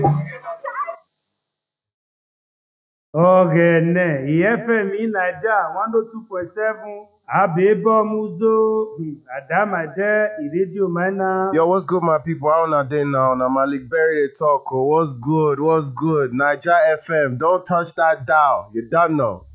Ọ̀gẹ̀nẹ̀ ìyẹ́fẹ̀mí Naija 102.7 Abebomuzo Adamade Radio Mana. Yo, what's good, my people? How una dey now? Na Malik Berry dey talk. Oh, what's good? What's good? Naija FM, don't touch that dial. You don't know.